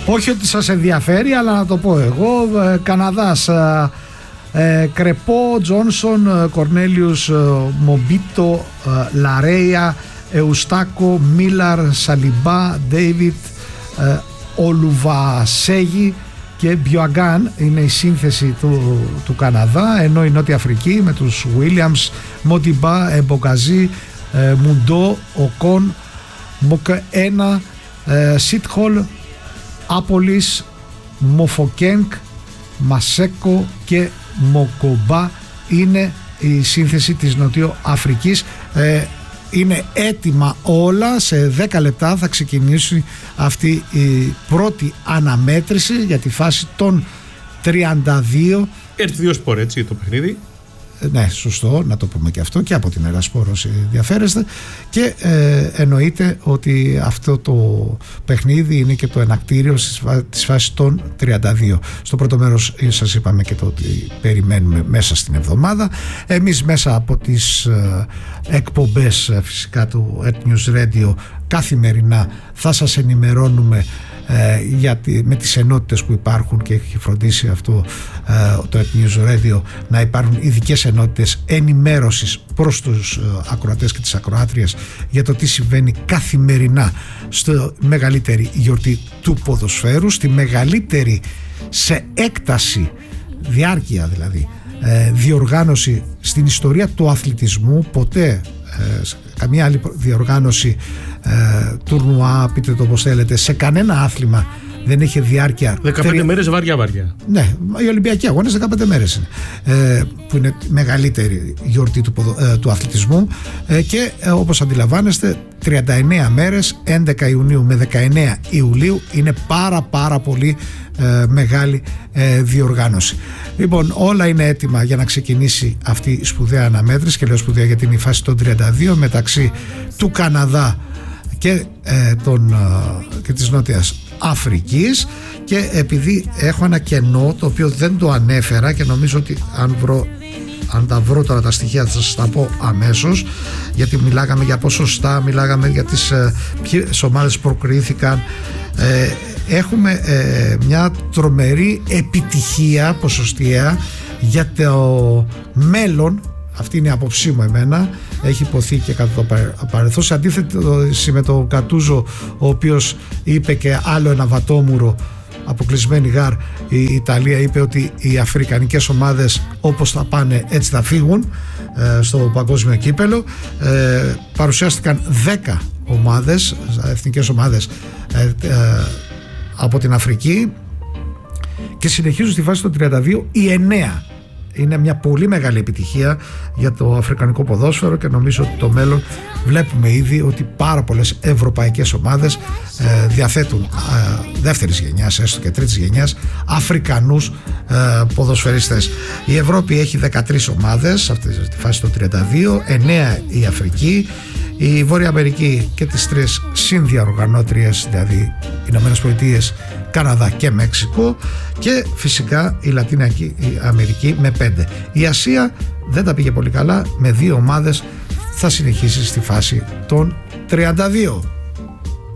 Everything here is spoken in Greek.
Όχι ότι σας ενδιαφέρει, αλλά να το πω εγώ. Καναδάς, Κρεπό, Τζόνσον, Κορνέλιους, Μομπίτο, Λαρέια, Εουστάκο, Μίλαρ, Σαλιμπά, Ντέιβιτ, Ολουβασέγη και Μπιοαγκάν είναι η σύνθεση του Καναδά, ενώ η Νότια Αφρική με τους Williams, Μοντιμπά, Εμπογκαζή, Μουντό, Οκόν, Μοκένα, Σίτχολ, Άπολης, Μοφοκένκ, Μασέκο και Μοκομπά είναι η σύνθεση της Νοτιοαφρικής. Είναι έτοιμα όλα, σε 10 λεπτά θα ξεκινήσει αυτή η πρώτη αναμέτρηση για τη φάση των 32. Έρθει 2 σπορ, έτσι, το παιχνίδι. Ναι, σωστό, να το πούμε και αυτό, και από την Ερασπόρ όσοι ενδιαφέρεστε, και εννοείται ότι αυτό το παιχνίδι είναι και το ενακτήριο της φάσης των 32. Στο πρώτο μέρος σας είπαμε και το ότι περιμένουμε μέσα στην εβδομάδα. Εμείς μέσα από τις εκπομπές φυσικά του News Radio καθημερινά θα σας ενημερώνουμε με τις ενότητες που υπάρχουν, και έχει φροντίσει αυτό το News Radio να υπάρχουν ειδικές ενότητες ενημέρωσης προς τους ακροατές και τις ακροάτριες για το τι συμβαίνει καθημερινά στη μεγαλύτερη γιορτή του ποδοσφαίρου, στη μεγαλύτερη σε έκταση, διάρκεια δηλαδή, διοργάνωση στην ιστορία του αθλητισμού. Ποτέ καμία άλλη διοργάνωση τουρνουά, πείτε το όπως θέλετε, σε κανένα άθλημα δεν έχει διάρκεια 15 μέρες βάρια. Ναι, οι Ολυμπιακοί Αγώνες 15 μέρες είναι, που είναι μεγαλύτερη γιορτή του αθλητισμού, και όπως αντιλαμβάνεστε 39 μέρες, 11 Ιουνίου με 19 Ιουλίου, είναι πάρα πολύ μεγάλη διοργάνωση. Λοιπόν, όλα είναι έτοιμα για να ξεκινήσει αυτή η σπουδαία αναμέτρηση, και λέω σπουδαία γιατί είναι η φάση των 32 μεταξύ του Καναδά και της Νότιας Αφρικής. Και επειδή έχω ένα κενό το οποίο δεν το ανέφερα, και νομίζω ότι αν τα βρω τώρα τα στοιχεία θα σας τα πω αμέσως, γιατί μιλάγαμε για ποσοστά, μιλάγαμε για τις ομάδες που προκρίθηκαν. Έχουμε μια τρομερή επιτυχία ποσοστιαία για το μέλλον. Αυτή είναι η άποψή μου εμένα. Έχει υποθεί και κατά το παρελθόν, σε αντίθεση με τον Κατούζο, ο οποίος είπε και άλλο ένα βατόμουρο, αποκλεισμένη γάρ, η Ιταλία είπε ότι οι αφρικανικές ομάδες όπως θα πάνε έτσι θα φύγουν στο παγκόσμιο κύπελο. Παρουσιάστηκαν 10 ομάδες, εθνικές ομάδες από την Αφρική, και συνεχίζουν στη φάση των 32 οι 9. Είναι μια πολύ μεγάλη επιτυχία για το αφρικανικό ποδόσφαιρο, και νομίζω ότι το μέλλον βλέπουμε ήδη ότι πάρα πολλές ευρωπαϊκές ομάδες διαθέτουν δεύτερης γενιάς, έστω και τρίτης γενιάς, αφρικανούς ποδοσφαιριστές. Η Ευρώπη έχει 13 ομάδες σε αυτή τη φάση των 32, 9 η Αφρική, η Βόρεια Αμερική και τις 3 συνδιαοργανώτριες, δηλαδή Ηνωμένες Πολιτείες, Καναδά και Μέξικο, και φυσικά η Λατινική Αμερική με 5. Η Ασία δεν τα πήγε πολύ καλά, με 2 ομάδες θα συνεχίσει στη φάση των 32.